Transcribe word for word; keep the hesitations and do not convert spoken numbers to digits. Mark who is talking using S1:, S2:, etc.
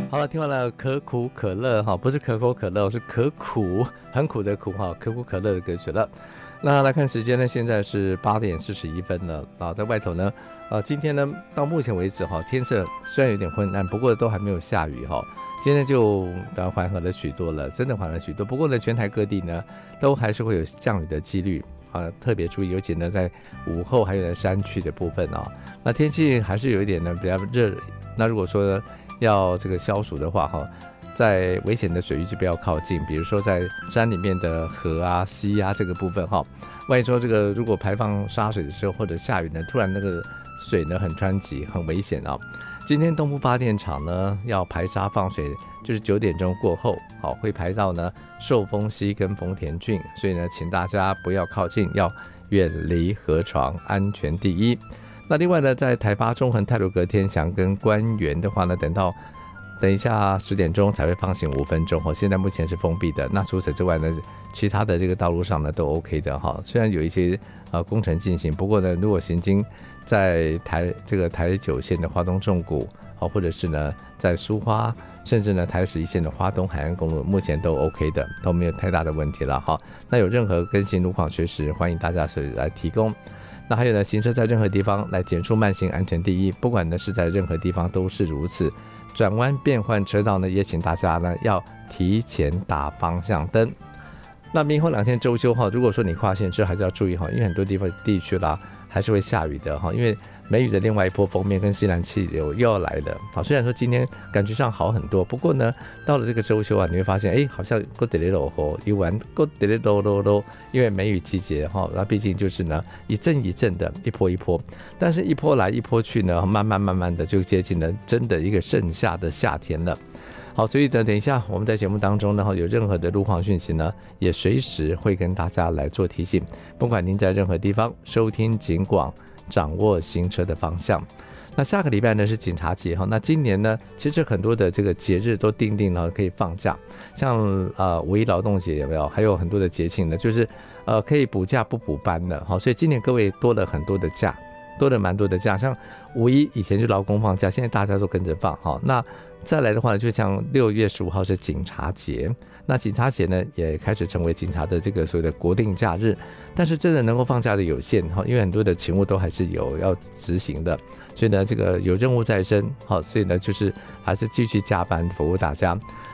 S1: 好了，听完了可苦可乐哈，不是可口可乐，是可苦，很苦的苦哈，可苦可乐的歌曲了。那来看时间呢，现在是八点四十一分了啊，在外头呢，呃，今天呢到目前为止哈，天色虽然有点昏暗，不过都还没有下雨哈。今天就当然缓和了许多了，真的缓和了许多。不过呢，全台各地呢都还是会有降雨的几率啊，特别注意，尤其呢在午后还有在山区的部分啊，那天气还是有一点呢比较热。那如果说要这个消暑的话哈，在危险的水域就不要靠近，比如说在山里面的河啊、溪啊这个部分哈，万一说这个如果排放沙水的时候或者下雨呢，突然那个水呢很湍急，很危险啊。今天东部发电厂呢要排沙放水，就是九点钟过后，好会排到呢寿丰溪跟丰田郡，所以呢，请大家不要靠近，要远离河床，安全第一。那另外呢，在台八、中横、太鲁阁、天祥跟关原的话呢，等到等一下十点钟才会放行五分钟哈。现在目前是封闭的。那除此之外呢，其他的这个道路上呢都 OK 的哈。虽然有一些呃工程进行，不过呢，如果行经在台这个台九线的花东纵谷，好，或者是呢在苏花，甚至呢台十一线的花东海岸公路，目前都 OK 的，都没有太大的问题了哈。那有任何更新路况，随时欢迎大家是来提供。那还有呢，行车在任何地方来减速慢行，安全第一。不管呢是在任何地方都是如此。转弯变换车道呢，也请大家呢要提前打方向灯。那明后两天周休哈，如果说你跨县市还是要注意哈，因为很多地方地区啦还是会下雨的哈，因为梅雨的另外一波锋面跟西南气流又要来了。好，虽然说今天感觉上好很多，不过呢，到了这个周休啊，你会发现，哎，好像够得嘞喽吼，一晚够得嘞喽喽喽，因为梅雨季节哈，那毕竟就是呢一阵一阵的，一波一波，但是一波来一波去呢，慢慢慢慢的就接近了真的一个盛夏的夏天了。好，所以呢，等一下我们在节目当中呢，有任何的路况讯息呢，也随时会跟大家来做提醒。不管您在任何地方收听警广，掌握行车的方向。那下个礼拜呢是警察节哈，那今年呢，其实很多的这个节日都定定了可以放假，像呃五一劳动节有没有？还有很多的节庆呢，就是呃可以补假不补班的。好，所以今年各位多了很多的假。多了蛮多的假，像五一以前就劳工放假，现在大家都跟着放哈。那再来的话呢，就像六月十五号是警察节，那警察节呢也开始成为警察的这个所谓的国定假日，但是真的能够放假的有限哈，因为很多的勤务都还是有要执行的，所以呢这个有任务在身，好，所以呢就是还是继续加班服务大家。